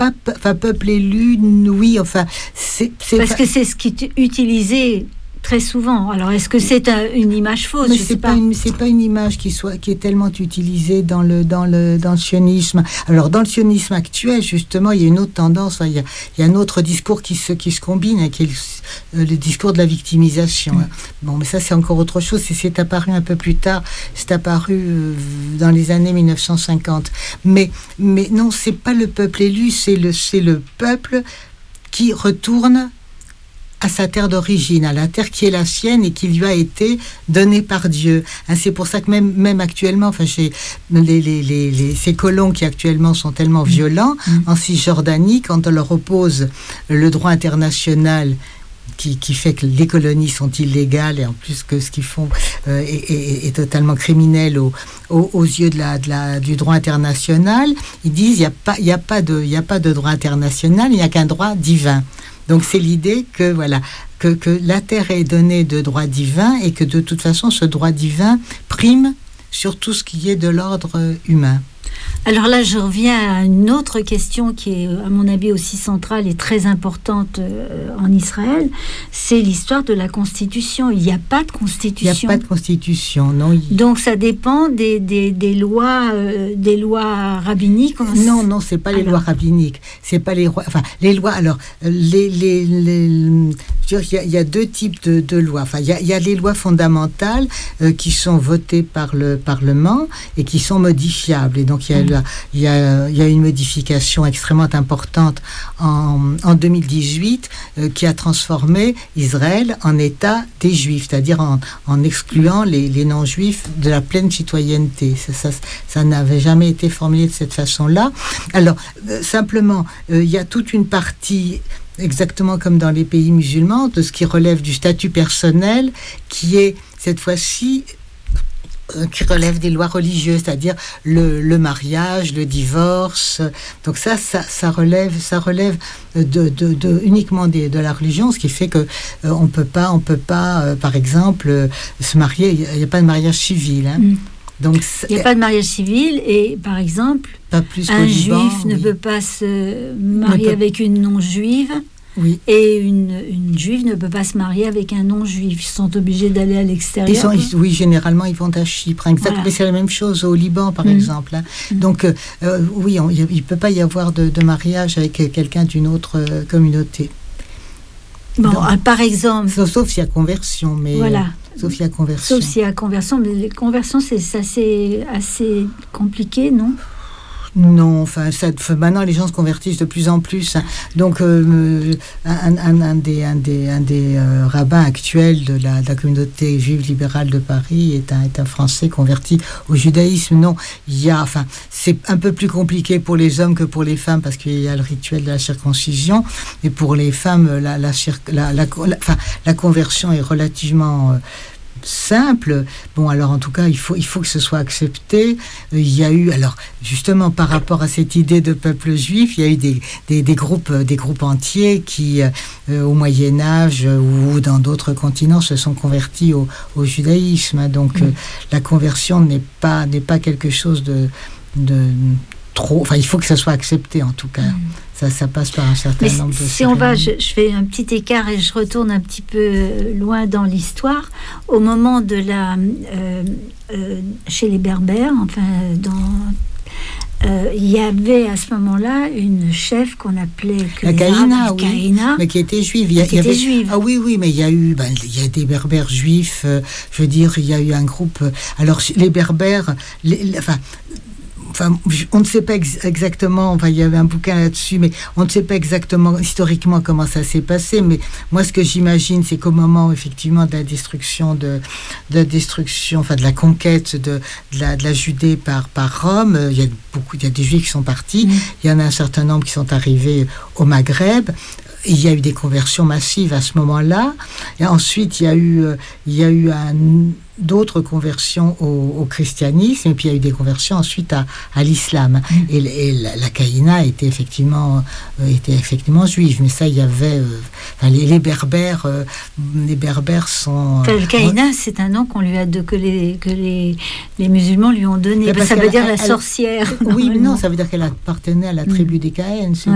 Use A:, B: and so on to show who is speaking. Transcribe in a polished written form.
A: peuple élu, oui, enfin, c'est
B: parce que c'est ce qui est utilisé très souvent. Alors, est-ce que c'est une image fausse?
A: Mais c'est pas une image qui est tellement utilisée dans le sionisme. Alors, dans le sionisme actuel, justement, il y a une autre tendance. Il y a un autre discours qui se combine, hein, qui est le discours de la victimisation. Bon, mais ça, c'est encore autre chose. C'est apparu un peu plus tard. C'est apparu dans les années 1950. Mais non, c'est pas le peuple élu. C'est le peuple qui retourne à sa terre d'origine, à la terre qui est la sienne et qui lui a été donnée par Dieu. Hein, c'est pour ça que même actuellement, enfin, chez ces colons qui actuellement sont tellement violents, en Cisjordanie, quand on leur oppose le droit international qui fait que les colonies sont illégales et en plus que ce qu'ils font est totalement criminel aux yeux du droit international, ils disent il y a pas de droit international, il n'y a qu'un droit divin. Donc c'est l'idée que la terre est donnée de droit divin et que de toute façon ce droit divin prime sur tout ce qui est de l'ordre humain.
B: Alors là, je reviens à une autre question qui est, à mon avis, aussi centrale et très importante en Israël. C'est l'histoire de la Constitution. Il n'y a pas de Constitution.
A: Il n'y a pas de Constitution, non.
B: Donc ça dépend des lois rabbiniques.
A: Non, c'est pas les lois rabbiniques. C'est pas les lois. Enfin, les lois. Alors, il y a deux types de lois. Enfin, il y a les lois fondamentales qui sont votées par le Parlement et qui sont modifiables. Et donc, il y a une modification extrêmement importante en 2018 qui a transformé Israël en État des Juifs, c'est-à-dire en excluant les non-juifs de la pleine citoyenneté. Ça n'avait jamais été formulé de cette façon-là. Alors, simplement, il y a toute une partie, exactement comme dans les pays musulmans, de ce qui relève du statut personnel, qui est cette fois-ci qui relève des lois religieuses, c'est-à-dire le mariage, le divorce. Donc ça relève uniquement de la religion, ce qui fait que on peut pas, par exemple, se marier. Il n'y a pas de mariage civil. Hein. Donc,
B: il n'y a pas de mariage civil et, par exemple, un juif ne peut pas se marier avec une non-juive.
A: Oui.
B: Et une juive ne peut pas se marier avec un non-juif. Ils sont obligés d'aller à l'extérieur.
A: Oui, généralement, ils vont à Chypre. Exactement. Voilà. Mais c'est la même chose au Liban, par exemple. Hein. Donc, oui, il ne peut pas y avoir de mariage avec quelqu'un d'une autre communauté.
B: Bon, par exemple...
A: Sauf s'il y a conversion, mais...
B: Voilà.
A: Sauf s'il y a conversion.
B: Sauf s'il y a conversion, mais les conversions, c'est assez compliqué, non ?
A: Non, enfin, maintenant les gens se convertissent de plus en plus. Hein. Donc, un des rabbins actuels de la communauté juive libérale de Paris est un Français converti au judaïsme. Non, c'est un peu plus compliqué pour les hommes que pour les femmes parce qu'il y a le rituel de la circoncision. Et pour les femmes, la conversion est relativement simple. Bon, alors en tout cas, il faut que ce soit accepté. Il y a eu, alors justement par rapport à cette idée de peuple juif, il y a eu des groupes entiers qui, au Moyen-Âge ou dans d'autres continents, se sont convertis au judaïsme. Donc la conversion n'est pas quelque chose de trop. Enfin, il faut que ça soit accepté en tout cas. Ça passe par un certain nombre de
B: si on va, je fais un petit écart et je retourne un petit peu loin dans l'histoire. Au moment de chez les Berbères, enfin, il y avait à ce moment-là une chef qu'on appelait
A: la Kahina, mais qui était juive.
B: Juive.
A: Ah oui, mais il y a des Berbères juifs. Je veux dire, il y a eu un groupe. Alors les Berbères, on ne sait pas exactement, il y avait un bouquin là-dessus, mais on ne sait pas exactement historiquement comment ça s'est passé, mais moi ce que j'imagine, c'est qu'au moment effectivement de la destruction, de la conquête de la Judée par Rome, il y a des Juifs qui sont partis, il y en a un certain nombre qui sont arrivés au Maghreb. Il y a eu des conversions massives à ce moment-là, et ensuite il y a eu d'autres conversions au christianisme, et puis il y a eu des conversions ensuite à l'islam. Et la Kahina était effectivement juive, mais ça il y avait les Berbères sont.
B: Le Kahina, c'est un nom que les musulmans lui ont donné. Ça veut dire la sorcière.
A: Oui, mais non, ça veut dire qu'elle appartenait à la tribu des Caïns.